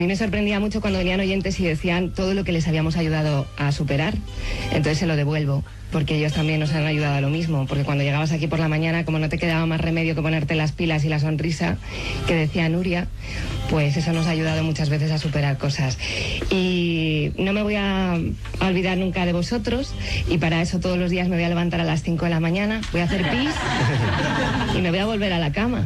A mí me sorprendía mucho cuando venían oyentes y decían todo lo que les habíamos ayudado a superar. Entonces se lo devuelvo, porque ellos también nos han ayudado a lo mismo. Porque cuando llegabas aquí por la mañana, como no te quedaba más remedio que ponerte las pilas y la sonrisa que decía Nuria, pues eso nos ha ayudado muchas veces a superar cosas. Y no me voy a olvidar nunca de vosotros, y para eso todos los días me voy a levantar a las 5 de la mañana, voy a hacer pis y me voy a volver a la cama.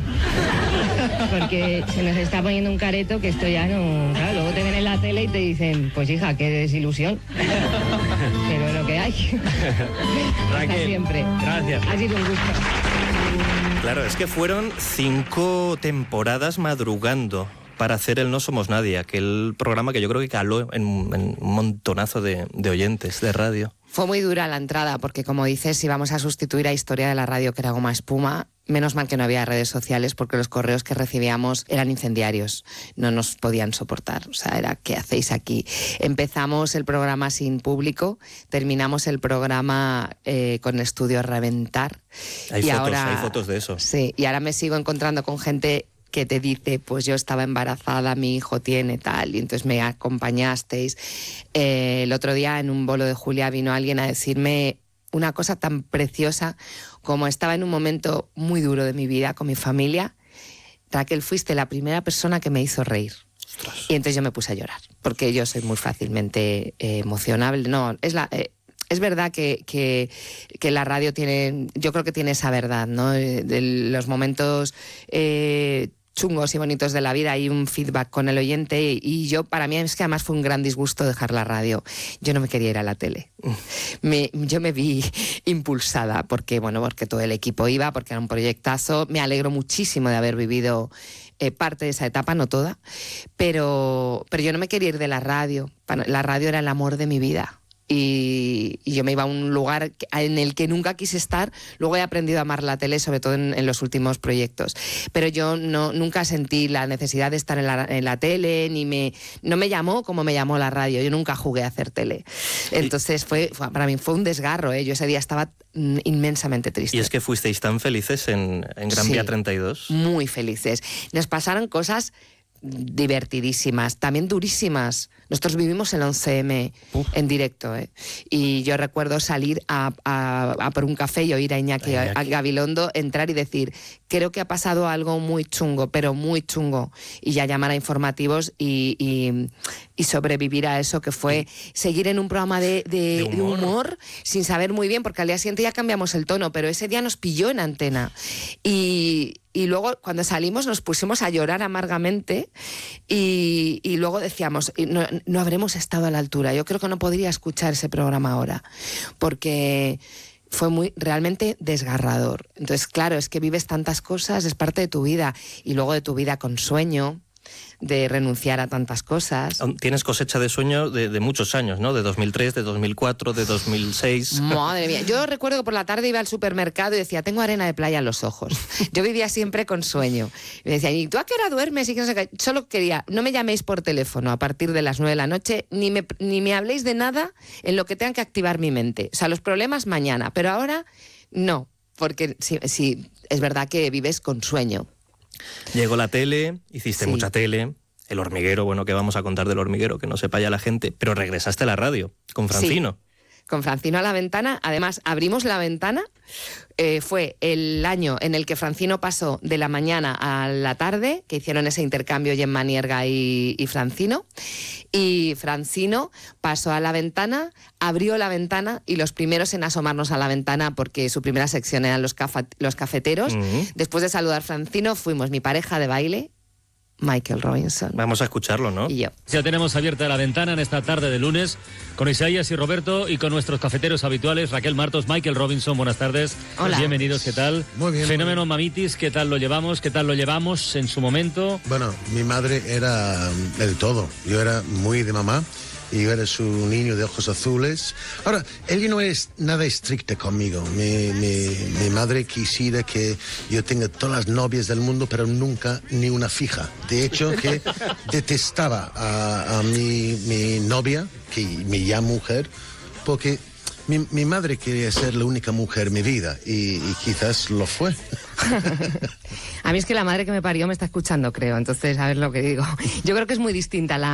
Porque se nos está poniendo un careto que esto ya no... Claro, luego te ven en la tele y te dicen, pues hija, qué desilusión. Pero es lo que hay. Hasta siempre. Gracias. Ha sido un gusto. Claro, es que fueron 5 temporadas madrugando para hacer el No Somos Nadie, aquel programa que yo creo que caló en un montonazo de oyentes de radio. Fue muy dura la entrada, porque como dices, íbamos a sustituir a Historia de la Radio, que era goma espuma. Menos mal que no había redes sociales, porque los correos que recibíamos eran incendiarios, no nos podían soportar. O sea, era, ¿qué hacéis aquí? Empezamos el programa sin público, terminamos el programa con estudio a reventar. Hay fotos de eso. Sí, y ahora me sigo encontrando con gente que te dice, pues yo estaba embarazada, mi hijo tiene tal, y entonces me acompañasteis. El otro día en un bolo de Julia vino alguien a decirme una cosa tan preciosa como: estaba en un momento muy duro de mi vida con mi familia, Raquel, fuiste la primera persona que me hizo reír. Ostras. Y entonces yo me puse a llorar, porque yo soy muy fácilmente emocionable. No, es verdad que la radio tiene, yo creo que tiene esa verdad, ¿no? De los momentos chungos y bonitos de la vida, hay un feedback con el oyente, y yo, para mí es que además fue un gran disgusto dejar la radio. Yo no me quería ir a la tele. Yo me vi impulsada porque todo el equipo iba, porque era un proyectazo. Me alegro muchísimo de haber vivido parte de esa etapa, no toda, pero yo no me quería ir de la radio. La radio era el amor de mi vida. Y yo me iba a un lugar en el que nunca quise estar. Luego he aprendido a amar la tele, sobre todo en los últimos proyectos, pero yo nunca sentí la necesidad de estar en la tele, no me llamó como me llamó la radio. Yo nunca jugué a hacer tele, entonces para mí fue un desgarro, ¿eh? Yo ese día estaba inmensamente triste. Y es que fuisteis tan felices en Gran Vía 32. Muy felices. Nos pasaron cosas divertidísimas, también durísimas. Nosotros vivimos el 11M en directo, ¿eh? Y yo recuerdo salir a por un café y oír a Iñaki Gabilondo entrar y decir, creo que ha pasado algo muy chungo, pero muy chungo, y ya llamar a informativos y sobrevivir a eso, que fue seguir en un programa de humor sin saber muy bien, porque al día siguiente ya cambiamos el tono, pero ese día nos pilló en antena, y luego cuando salimos nos pusimos a llorar amargamente, y luego decíamos, no habremos estado a la altura. Yo creo que no podría escuchar ese programa ahora, porque fue realmente desgarrador. Entonces, claro, es que vives tantas cosas, es parte de tu vida, y luego de tu vida con sueño, de renunciar a tantas cosas. Tienes cosecha de sueño de muchos años, ¿no? De 2003, de 2004, de 2006. Madre mía. Yo recuerdo que por la tarde iba al supermercado y decía, tengo arena de playa en los ojos. Yo vivía siempre con sueño. Y me decían, ¿y tú a qué hora duermes? Y que no sé qué. Solo quería, no me llaméis por teléfono a partir de las 9 de la noche, ni me habléis de nada en lo que tengan que activar mi mente. O sea, los problemas mañana, pero ahora no, porque sí, es verdad que vives con sueño. Llegó la tele, hiciste mucha tele, El Hormiguero, bueno, ¿qué vamos a contar del Hormiguero? Que no sepa ya la gente, pero regresaste a la radio, con Francino. Sí, con Francino a la ventana. Además, abrimos la ventana, fue el año en el que Francino pasó de la mañana a la tarde, que hicieron ese intercambio Gemma Nierga y Francino, y Francino pasó a la ventana, abrió la ventana, y los primeros en asomarnos a la ventana, porque su primera sección eran los cafeteros. Después de saludar a Francino, fuimos mi pareja de baile, Michael Robinson. Vamos a escucharlo, ¿no? Y yo. Ya tenemos abierta la ventana en esta tarde de lunes con Isaías y Roberto, y con nuestros cafeteros habituales, Raquel Martos, Michael Robinson. Buenas tardes. Hola. Bienvenidos, ¿qué tal? Muy bien. Fenómeno Mamitis, ¿qué tal lo llevamos? ¿Qué tal lo llevamos en su momento? Bueno, mi madre era el todo. Yo era muy de mamá. Y yo era su niño de ojos azules. Ahora, ella no es nada estricta conmigo. Mi madre quisiera que yo tenga todas las novias del mundo, pero nunca ni una fija. De hecho, que detestaba a mi novia, que me llama mujer, porque Mi madre quería ser la única mujer en mi vida y quizás lo fue. A mí es que la madre que me parió me está escuchando, creo. Entonces, a ver lo que digo. Yo creo que es muy distinta